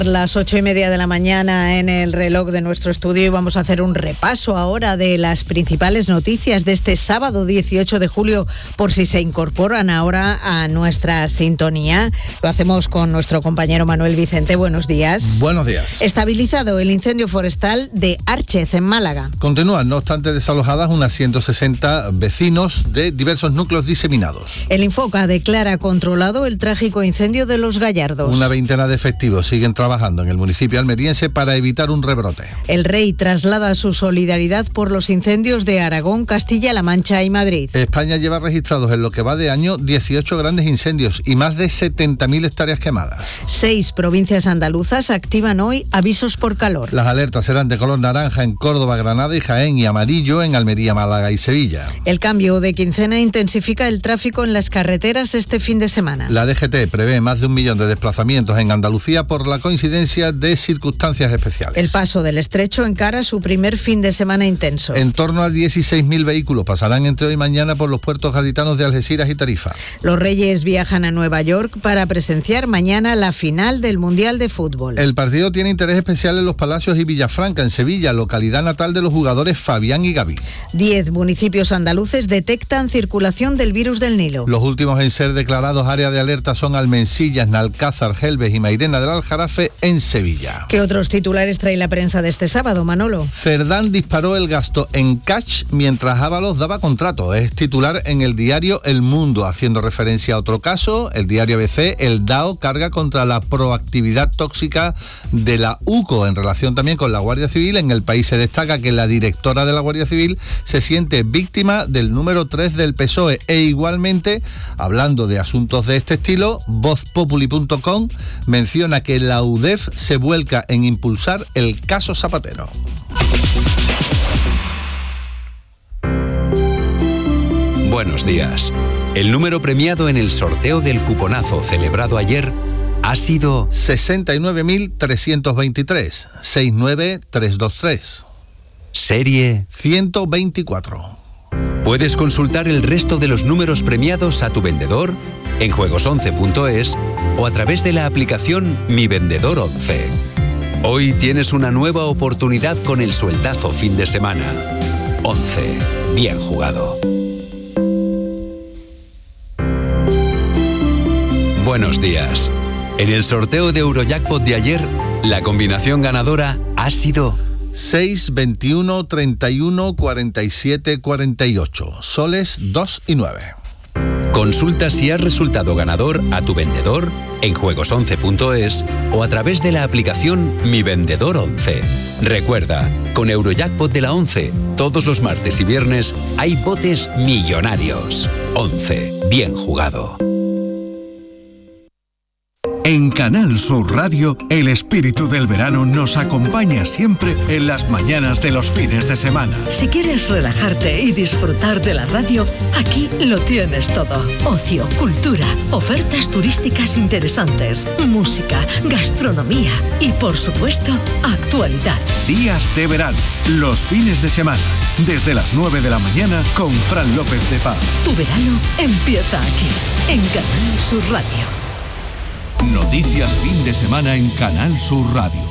Las 8:30 de la mañana en el reloj de nuestro estudio y vamos a hacer un repaso ahora de las principales noticias de este sábado 18 de julio por si se incorporan ahora a nuestra sintonía. Lo hacemos con nuestro compañero Manuel Vicente. Buenos días. Buenos días. Estabilizado el incendio forestal de Árchez en Málaga. Continúan, no obstante, desalojadas unas 160 vecinos de diversos núcleos diseminados. El Infoca declara controlado el trágico incendio de Los Gallardos. Una veintena de efectivos siguen trabajando en el municipio almeriense para evitar un rebrote. El Rey traslada su solidaridad por los incendios de Aragón, Castilla-La Mancha y Madrid. España lleva registrados en lo que va de año 18 grandes incendios y más de 70.000 hectáreas quemadas. 6 provincias andaluzas activan hoy avisos por calor. Las alertas serán de color naranja en Córdoba, Granada y Jaén y amarillo en Almería, Málaga y Sevilla. El cambio de quincena intensifica el tráfico en las carreteras este fin de semana. La DGT prevé más de 1 millón de desplazamientos en Andalucía por la coincidencia de circunstancias especiales. El paso del Estrecho encara su primer fin de semana intenso. En torno a 16.000 vehículos pasarán entre hoy y mañana por los puertos gaditanos de Algeciras y Tarifa. Los Reyes viajan a Nueva York para presenciar mañana la final del Mundial de Fútbol. El partido tiene interés especial en Los Palacios y Villafranca, en Sevilla, localidad natal de los jugadores Fabián y Gaby. 10 municipios andaluces detectan circulación del virus del Nilo. Los últimos en ser declarados área de alerta son Almensillas, Nalcázar, Gelbes y Mairena del Aljarafe en Sevilla. ¿Qué otros titulares trae la prensa de este sábado, Manolo? Cerdán disparó el gasto en cash mientras Ábalos daba contrato. Es titular en el diario El Mundo, haciendo referencia a otro caso. El diario ABC, el DAO carga contra la proactividad tóxica de la UCO en relación también con la Guardia Civil. En El País se destaca que la directora de la Guardia Civil se siente víctima del número 3 del PSOE e igualmente, hablando de asuntos de este estilo, vozpopuli.com menciona que la UDEF se vuelca en impulsar el caso Zapatero. Buenos días. El número premiado en el sorteo del cuponazo celebrado ayer ha sido 69.323, 69323. Serie 124. Puedes consultar el resto de los números premiados a tu vendedor en juegos11.es o a través de la aplicación Mi Vendedor 11. Hoy tienes una nueva oportunidad con el sueldazo fin de semana. 11. Bien jugado. Buenos días. En el sorteo de Eurojackpot de ayer, la combinación ganadora ha sido 6, 21, 31, 47, 48. Soles 2 y 9. Consulta si has resultado ganador a tu vendedor en juegos11.es o a través de la aplicación Mi Vendedor 11. Recuerda, con Eurojackpot de la 11, todos los martes y viernes hay botes millonarios. 11. Bien jugado. En Canal Sur Radio, el espíritu del verano nos acompaña siempre en las mañanas de los fines de semana. Si quieres relajarte y disfrutar de la radio, aquí lo tienes todo. Ocio, cultura, ofertas turísticas interesantes, música, gastronomía y, por supuesto, actualidad. Días de verano, los fines de semana, desde las 9 de la mañana con Fran López de Paz. Tu verano empieza aquí, en Canal Sur Radio. Noticias fin de semana en Canal Sur Radio.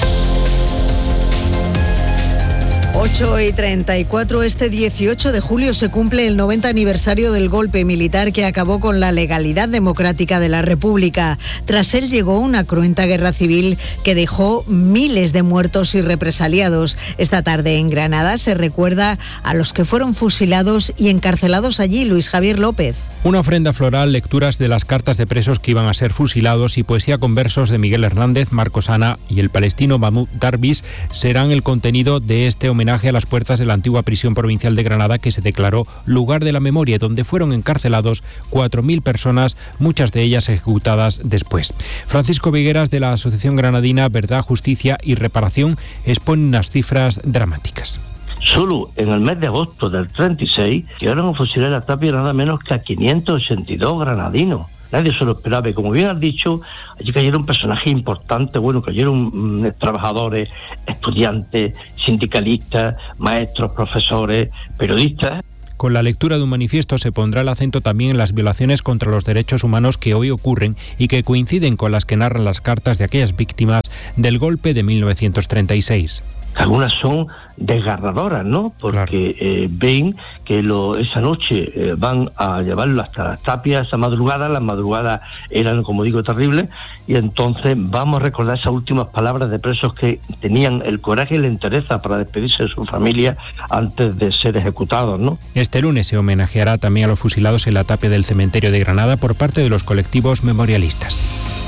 8:34, este 18 de julio se cumple el 90 aniversario del golpe militar que acabó con la legalidad democrática de la República. Tras él llegó una cruenta guerra civil que dejó miles de muertos y represaliados. Esta tarde en Granada se recuerda a los que fueron fusilados y encarcelados allí. Luis Javier López. Una ofrenda floral, lecturas de las cartas de presos que iban a ser fusilados y poesía con versos de Miguel Hernández, Marcos Ana y el palestino Mahmoud Darwish serán el contenido de este homenaje a las puertas de la antigua prisión provincial de Granada, que se declaró lugar de la memoria, donde fueron encarcelados 4.000 personas, muchas de ellas ejecutadas después. Francisco Vigueras, de la Asociación Granadina Verdad, Justicia y Reparación, expone unas cifras dramáticas. Solo en el mes de agosto del 36 llegaron a fusilar a Tapia nada menos que a 582 granadinos. Nadie se lo esperaba y, como bien has dicho, allí cayeron personajes importantes, cayeron trabajadores, estudiantes, sindicalistas, maestros, profesores, periodistas. Con la lectura de un manifiesto se pondrá el acento también en las violaciones contra los derechos humanos que hoy ocurren y que coinciden con las que narran las cartas de aquellas víctimas del golpe de 1936. Algunas son desgarradoras, ¿no? Porque ven que esa noche van a llevarlo hasta las tapias esa madrugada. Las madrugadas eran, como digo, terribles, y entonces vamos a recordar esas últimas palabras de presos que tenían el coraje y la entereza para despedirse de su familia antes de ser ejecutados, ¿no? Este lunes se homenajeará también a los fusilados en la tapia del cementerio de Granada por parte de los colectivos memorialistas.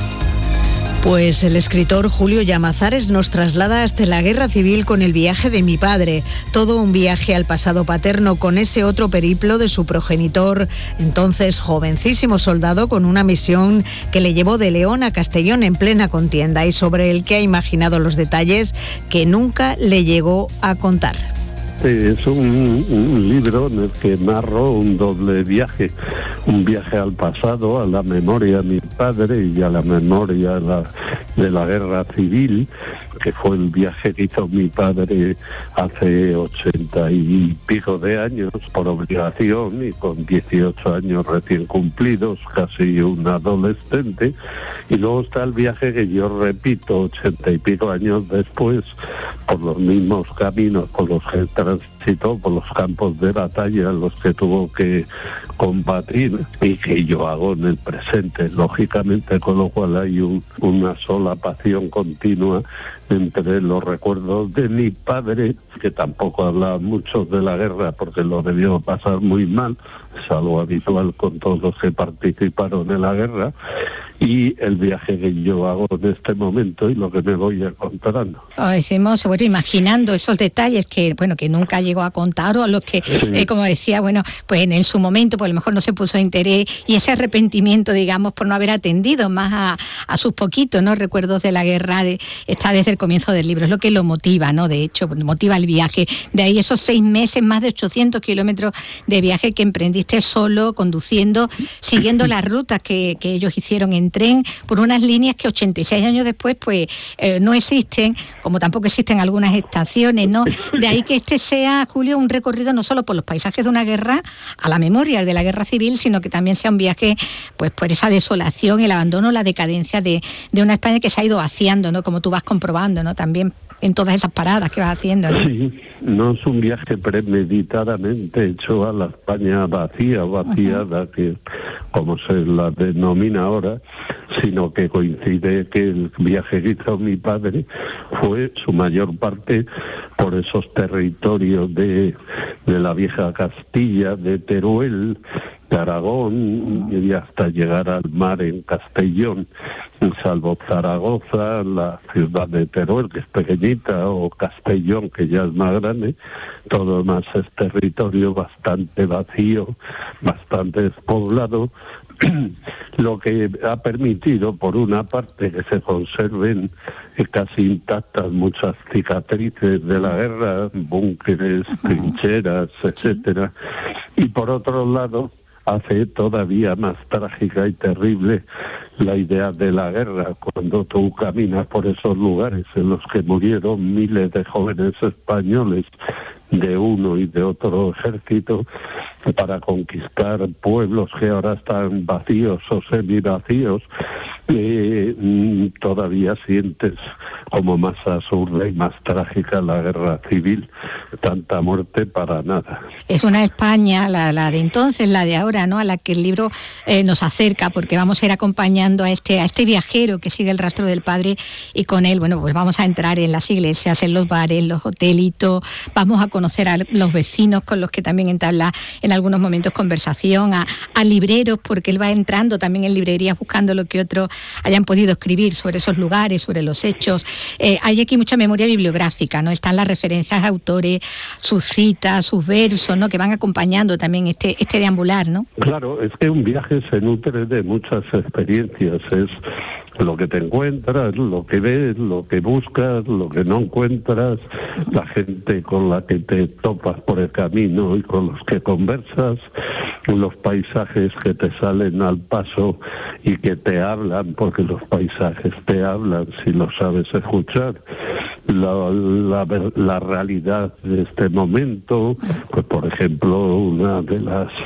Pues el escritor Julio Llamazares nos traslada hasta la Guerra Civil con el viaje de mi padre, todo un viaje al pasado paterno con ese otro periplo de su progenitor, entonces jovencísimo soldado con una misión que le llevó de León a Castellón en plena contienda y sobre el que ha imaginado los detalles que nunca le llegó a contar. Es un libro en el que narro un doble viaje, un viaje al pasado, a la memoria de mi padre y a la memoria de la guerra civil, que fue el viaje que hizo mi padre hace 80 y pico de años por obligación y con 18 años recién cumplidos, casi un adolescente, y luego está el viaje que yo repito 80 y pico años después por los mismos caminos por los que transitó, por los campos de batalla en los que tuvo que combatir y que yo hago en el presente, lógicamente, con lo cual hay una sola pasión continua entre los recuerdos de mi padre, que tampoco hablaba mucho de la guerra porque lo debió pasar muy mal, es algo habitual con todos los que participaron en la guerra, y el viaje que yo hago en este momento y lo que me voy encontrando. Decimos, bueno, imaginando esos detalles que nunca llegó a contar, o los que, sí, como decía, pues en su momento, pues a lo mejor no se puso interés, y ese arrepentimiento, digamos, por no haber atendido más a sus poquitos, ¿no?, recuerdos de la guerra, está desde el comienzo del libro, es lo que lo motiva, ¿no?, de hecho, motiva el viaje. De ahí esos 6 meses, más de 800 kilómetros de viaje que emprendiste solo, conduciendo, siguiendo las rutas que ellos hicieron en tren, por unas líneas que 86 años después pues no existen, como tampoco existen algunas estaciones, ¿no? De ahí que este sea, Julio, un recorrido no solo por los paisajes de una guerra, a la memoria de la guerra civil, sino que también sea un viaje pues por esa desolación, el abandono, la decadencia de una España que se ha ido vaciando, ¿no?, como tú vas comprobando, ¿no?, también en todas esas paradas que vas haciendo, ¿no? Sí, no es un viaje premeditadamente hecho a la España vacía o vaciada, que como se la denomina ahora, sino que coincide que el viaje que hizo mi padre fue su mayor parte por esos territorios de la vieja Castilla, de Teruel, de Aragón, y hasta llegar al mar en Castellón, salvo Zaragoza, la ciudad de Teruel, que es pequeñita, o Castellón, que ya es más grande. Todo más es territorio bastante vacío, bastante despoblado, lo que ha permitido, por una parte, que se conserven casi intactas muchas cicatrices de la guerra, búnkeres, trincheras, etcétera, y por otro lado hace todavía más trágica y terrible la idea de la guerra, cuando tú caminas por esos lugares en los que murieron miles de jóvenes españoles de uno y de otro ejército para conquistar pueblos que ahora están vacíos o semivacíos, todavía sientes como más absurda y más trágica la guerra civil, tanta muerte para nada. Es una España, la de entonces, la de ahora, ¿no?, a la que el libro nos acerca, porque vamos a ir acompañando a este viajero que sigue el rastro del padre, y con él, bueno, pues vamos a entrar en las iglesias, en los bares, los hotelitos, vamos a conocer a los vecinos con los que también entabla en algunos momentos conversación, a libreros, porque él va entrando también en librerías buscando lo que otros hayan podido escribir sobre esos lugares, sobre los hechos. Hay aquí mucha memoria bibliográfica, ¿no? Están las referencias a autores, sus citas, sus versos, ¿no?, que van acompañando también este deambular, ¿no? Claro, es que un viaje se nutre de muchas experiencias, es lo que te encuentras, lo que ves, lo que buscas, lo que no encuentras, la gente con la que te topas por el camino y con los que conversas, los paisajes que te salen al paso y que te hablan, porque los paisajes te hablan si lo sabes escuchar. la realidad de este momento. Pues por ejemplo, una de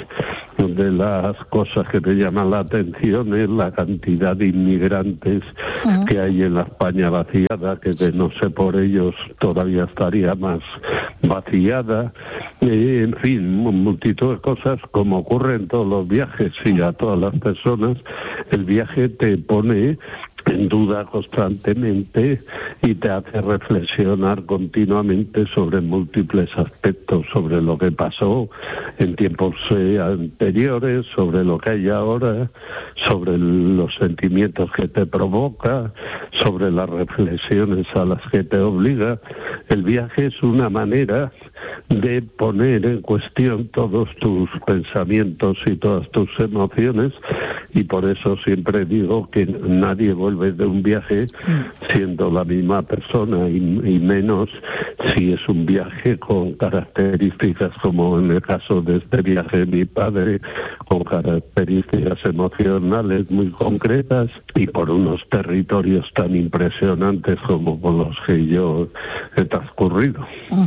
las cosas que te llaman la atención es la cantidad de inmigrantes que hay en la España vaciada, que de no ser por ellos todavía estaría más vaciada. En fin, multitud de cosas, como ocurre en todos los viajes y a todas las personas. El viaje te pone en duda constantemente y te hace reflexionar continuamente sobre múltiples aspectos, sobre lo que pasó en tiempos anteriores, sobre lo que hay ahora, sobre los sentimientos que te provoca, sobre las reflexiones a las que te obliga. El viaje es una manera de poner en cuestión todos tus pensamientos y todas tus emociones, y por eso siempre digo que nadie vuelve de un viaje siendo la misma persona, y menos si es un viaje con características como en el caso de este viaje de mi padre, con características emocionales muy concretas y por unos territorios tan impresionantes como por los que yo he transcurrido.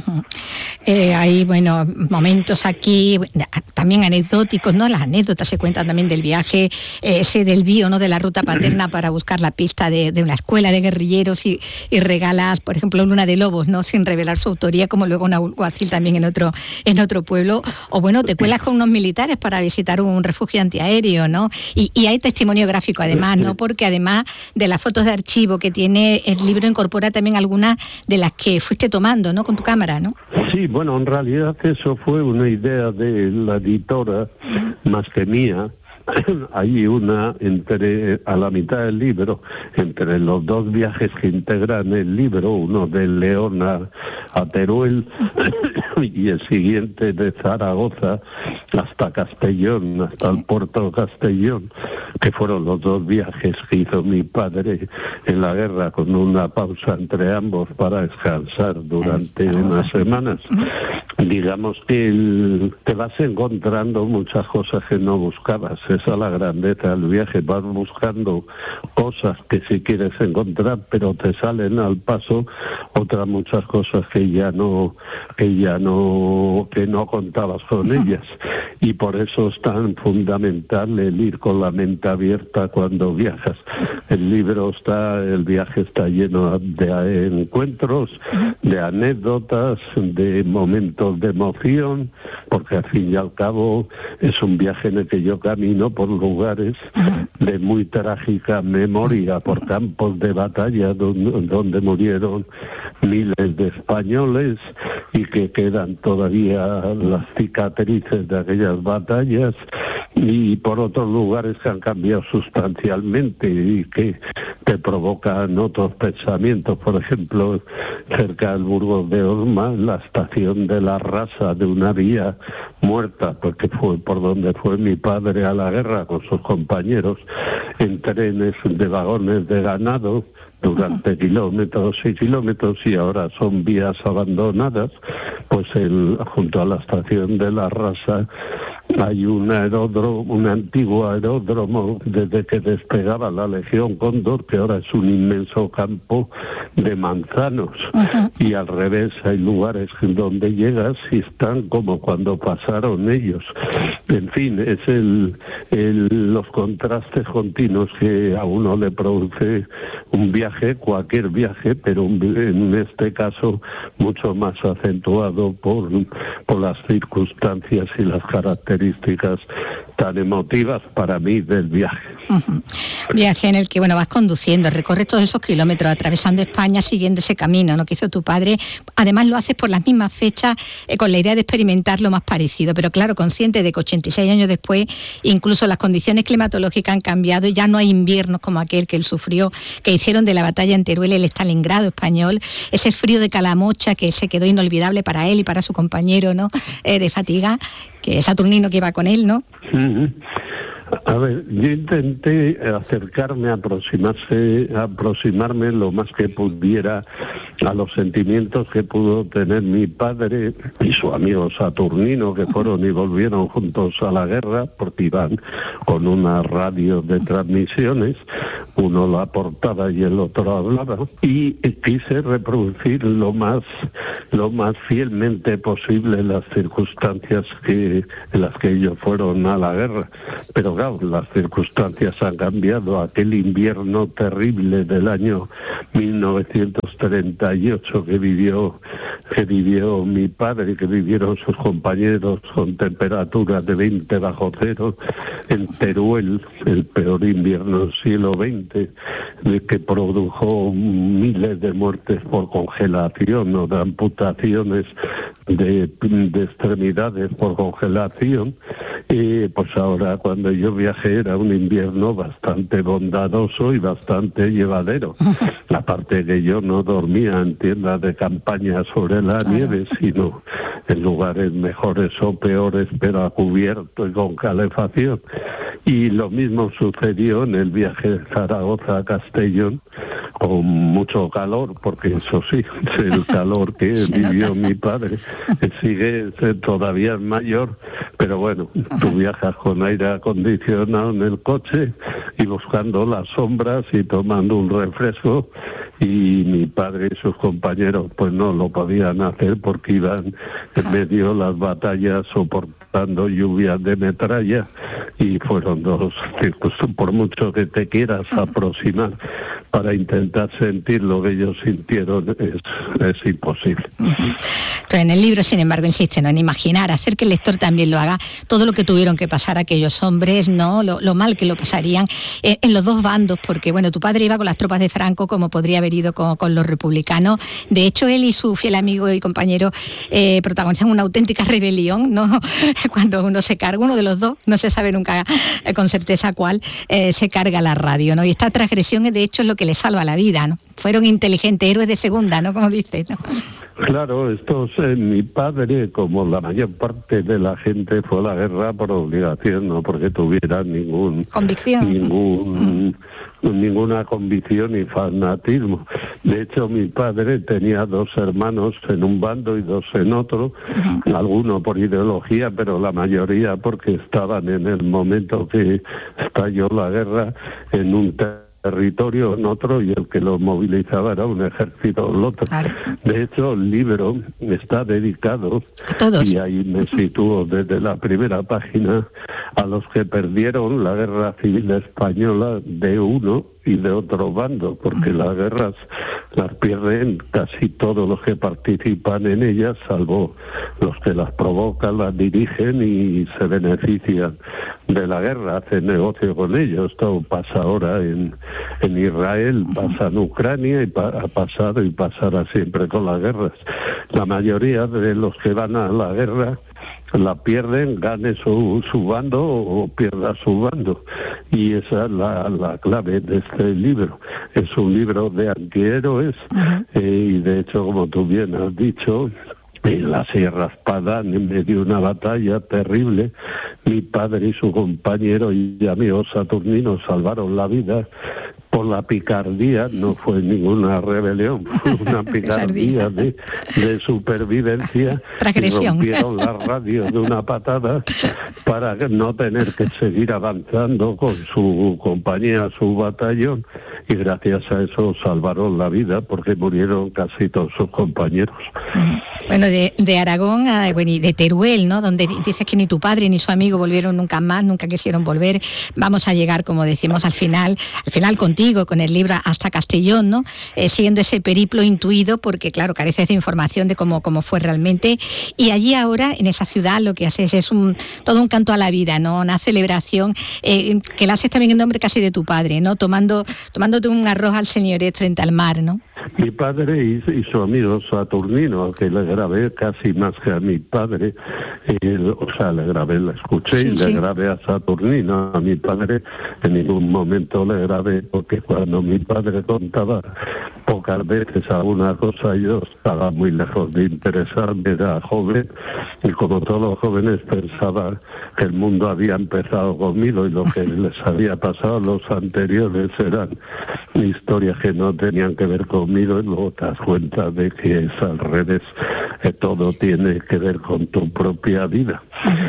Hay, bueno, momentos aquí también anecdóticos, ¿no? Las anécdotas se cuentan también del viaje, ese desvío, ¿no?, de la ruta paterna para buscar la pista de una escuela de guerrilleros y regalas, por ejemplo, Luna de Lobos, ¿no?, sin revelar su autoría, como luego un alguacil también en otro pueblo. O bueno, te cuelas con unos militares para visitar un refugio antiaéreo, ¿no? Y hay testimonio gráfico además, ¿no? Porque además de las fotos de archivo que tiene el libro, incorpora también algunas de las que fuiste tomando, ¿no?, con tu cámara, ¿no? Sí, bueno, en realidad eso fue una idea de la editora más que mía. Hay a la mitad del libro, entre los dos viajes que integran el libro, uno de León a Teruel y el siguiente de Zaragoza hasta Castellón, hasta el puerto de Castellón, que fueron los dos viajes que hizo mi padre en la guerra, con una pausa entre ambos para descansar durante unas semanas. Digamos que te vas encontrando muchas cosas que no buscabas. Esa es la grandeza del viaje. Vas buscando cosas que si quieres encontrar, pero te salen al paso otras muchas cosas que no contabas con ellas. Y por eso es tan fundamental el ir con la mente abierta cuando viajas. El viaje está lleno de encuentros, de anécdotas, de momentos de emoción, porque al fin y al cabo es un viaje en el que yo camino por lugares de muy trágica memoria, por campos de batalla donde murieron miles de españoles y que quedan todavía las cicatrices de aquellas batallas, y por otros lugares que han cambiado sustancialmente y que te provocan otros pensamientos. Por ejemplo, cerca del Burgos de Osma, la estación de La Rasa, de una vía muerta, porque fue por donde fue mi padre a la guerra con sus compañeros, en trenes de vagones de ganado durante kilómetros y kilómetros, y ahora son vías abandonadas. Pues junto a la estación de La Rasa hay un antiguo aeródromo desde que despegaba la Legión Cóndor, que ahora es un inmenso campo de manzanos. Y al revés, hay lugares donde llegas y están como cuando pasaron ellos. En fin, es los contrastes continuos que a uno le produce un viaje, cualquier viaje, pero en este caso mucho más acentuado por las circunstancias y las características tan emotivas para mí del viaje. Viaje en el que, vas conduciendo, recorres todos esos kilómetros, atravesando España, siguiendo ese camino, ¿no?, que hizo tu padre. Además lo haces por las mismas fechas, con la idea de experimentar lo más parecido, pero claro, consciente de que 86 años después, incluso las condiciones climatológicas han cambiado y ya no hay inviernos como aquel que él sufrió, que hicieron de la batalla en Teruel el Stalingrado español, ese frío de Calamocha que se quedó inolvidable para él y para su compañero, ¿no?, de fatiga, que Saturnino que iba con él, ¿no? A ver, yo intenté aproximarme lo más que pudiera a los sentimientos que pudo tener mi padre y su amigo Saturnino, que fueron y volvieron juntos a la guerra, porque iban con una radio de transmisiones, uno la aportaba y el otro hablaba, y quise reproducir lo más fielmente posible las circunstancias en las que ellos fueron a la guerra. Pero claro, las circunstancias han cambiado. Aquel invierno terrible del año 1938 que vivió mi padre y que vivieron sus compañeros con temperaturas de 20 bajo cero en Teruel, el peor invierno del siglo XX, que produjo miles de muertes por congelación o de amputaciones de extremidades por congelación. Pues ahora, cuando yo viajé, era un invierno bastante bondadoso y bastante llevadero. Aparte que yo no dormía en tiendas de campaña sobre la nieve, sino en lugares mejores o peores, pero a cubierto y con calefacción. Y lo mismo sucedió en el viaje de Zaragoza a Castellón, con mucho calor, porque eso sí, el calor que vivió mi padre sigue todavía mayor, pero bueno, tú viajas con aire acondicionado en el coche y buscando las sombras y tomando un refresco, y mi padre y sus compañeros pues no lo podían hacer porque iban en medio de las batallas soportando lluvias de metralla, y fueron dos circunstancias. Por mucho que te quieras aproximar para intentar sentir lo que ellos sintieron, es imposible. Entonces, en el libro, sin embargo, insiste, ¿no?, en imaginar, hacer que el lector también lo haga, todo lo que tuvieron que pasar aquellos hombres, ¿no?, lo mal que lo pasarían en los dos bandos, porque bueno, tu padre iba con las tropas de Franco, como podría haber ido con los republicanos. De hecho, él y su fiel amigo y compañero protagonizan una auténtica rebelión, ¿no? Cuando uno se carga, uno de los dos, no se sabe nunca con certeza cuál, se carga la radio, ¿no? Y esta transgresión, de hecho, es lo que les salva la vida, ¿no? Fueron inteligentes, héroes de segunda, ¿no?, como dices, ¿no? Claro, mi padre, como la mayor parte de la gente, fue a la guerra por obligación, no porque tuviera ninguna convicción ni fanatismo. De hecho, mi padre tenía dos hermanos en un bando y dos en otro, algunos por ideología, pero la mayoría porque estaban en el momento que estalló la guerra en un territorio en otro, y el que lo movilizaba era un ejército el otro. Claro. De hecho, el libro está dedicado, y ahí me sitúo desde la primera página, a los que perdieron la guerra civil española de uno y de otro bando, porque las guerras las pierden casi todos los que participan en ellas, salvo los que las provocan, las dirigen y se benefician de la guerra, hacen negocio con ellos. Esto pasa ahora en Israel, pasa en Ucrania, y ha pasado y pasará siempre con las guerras. La mayoría de los que van a la guerra la pierden, gane su bando o pierda su bando, y esa es la clave de este libro. Es un libro de antihéroes, y de hecho, como tú bien has dicho, en la Sierra Espada, en medio de una batalla terrible, mi padre y su compañero y amigo Saturnino salvaron la vida por la picardía. No fue ninguna rebelión, fue una picardía de supervivencia. Transgresión. Y rompieron la radio de una patada para no tener que seguir avanzando con su compañía, su batallón, y gracias a eso salvaron la vida, porque murieron casi todos sus compañeros. Bueno, de Aragón y de Teruel, ¿no?, donde dices que ni tu padre ni su amigo volvieron nunca más, nunca quisieron volver. Vamos a llegar, como decimos, al final contigo, con el libro, hasta Castellón, ¿no?, siguiendo ese periplo intuido, porque claro, careces de información de cómo fue realmente. Y allí ahora, en esa ciudad, lo que haces es todo un canto a la vida, ¿no?, una celebración, que la haces también en nombre casi de tu padre, ¿no?, tomándote un arroz al señoret frente al mar, ¿no? Mi padre y su amigo Saturnino, al que le grabé casi más que a mi padre, le escuché y le grabé a Saturnino. A mi padre en ningún momento le grabé, porque cuando mi padre contaba pocas veces alguna cosa, yo estaba muy lejos de interesarme, era joven, y como todos los jóvenes pensaba que el mundo había empezado conmigo, y lo que les había pasado a los anteriores eran historias que no tenían que ver conmigo, y luego te das cuenta de que es al revés, que todo tiene que ver con tu propia vida.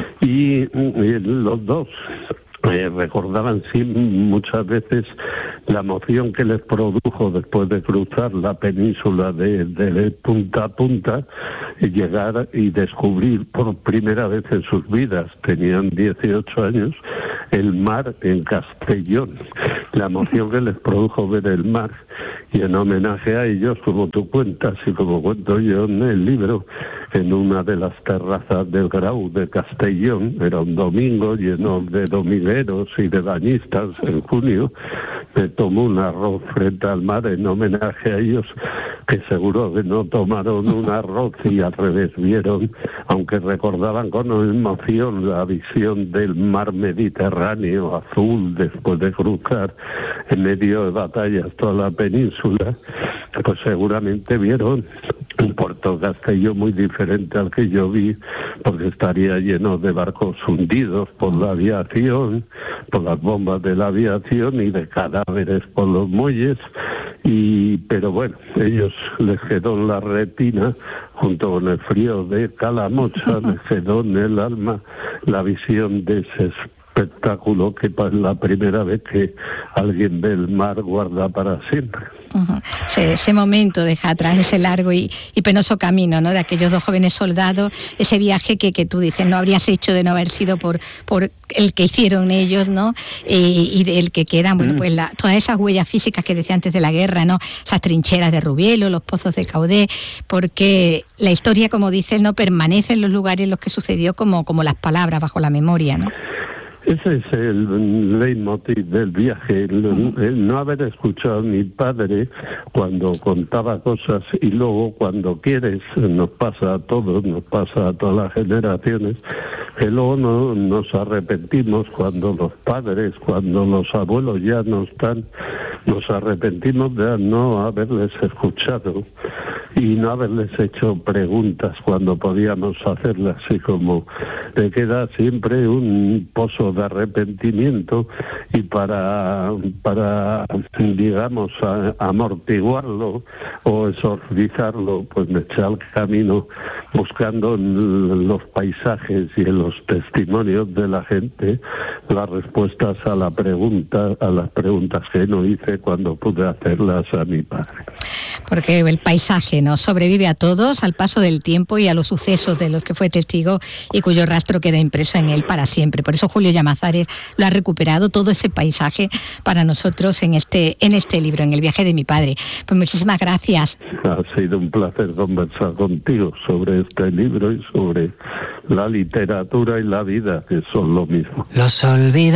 Y los dos recordaban sí muchas veces la emoción que les produjo después de cruzar la península de punta a punta y llegar y descubrir por primera vez en sus vidas, tenían 18 años, el mar en Castellón, la emoción que les produjo ver el mar. Y en homenaje a ellos, como tú cuentas y como cuento yo en el libro, en una de las terrazas del Grau de Castellón, era un domingo lleno de domingueros y de bañistas en junio, me tomó un arroz frente al mar en homenaje a ellos, que seguro que no tomaron un arroz y al revés vieron, aunque recordaban con emoción la visión del mar Mediterráneo azul después de cruzar en medio de batallas toda la península, pues seguramente vieron un Puerto Castellón muy diferente al que yo vi, porque estaría lleno de barcos hundidos por la aviación, por las bombas de la aviación y de cadáveres por los muelles. Pero bueno, ellos les quedó en la retina, junto con el frío de Calamocha, les quedó en el alma la visión de ese espectáculo que es la primera vez que alguien ve el mar guarda para siempre. Ese momento deja atrás ese largo y penoso camino, ¿no?, de aquellos dos jóvenes soldados, ese viaje que tú dices no habrías hecho de no haber sido por el que hicieron ellos, ¿no? Y del que quedan, bueno, pues todas esas huellas físicas que decía antes de la guerra, ¿no? Esas trincheras de Rubielo, los pozos de Caudé, porque la historia, como dices, no permanece en los lugares en los que sucedió como las palabras bajo la memoria, ¿no? Ese es el leitmotiv del viaje, el no haber escuchado a mi padre cuando contaba cosas, y luego cuando quieres, nos pasa a todos, nos pasa a todas las generaciones, que luego no nos arrepentimos cuando los padres, cuando los abuelos ya no están, nos arrepentimos de no haberles escuchado y no haberles hecho preguntas cuando podíamos hacerlas, y como te queda siempre un pozo de arrepentimiento, y para digamos amortiguarlo o exorcizarlo, pues me eché al camino buscando en los paisajes y en los testimonios de la gente las respuestas a las preguntas que no hice cuando pude hacerlas a mi padre. Porque el paisaje nos sobrevive a todos, al paso del tiempo y a los sucesos de los que fue testigo y cuyo rastro queda impreso en él para siempre. Por eso Julio Llamazares lo ha recuperado, todo ese paisaje, para nosotros en este libro, en El viaje de mi padre. Pues muchísimas gracias. Ha sido un placer conversar contigo sobre este libro y sobre la literatura y la vida, que son lo mismo. Los olvida.